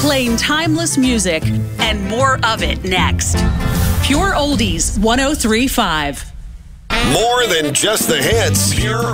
playing timeless music and more of it next. Pure Oldies 103.5. More than just the hits. Pure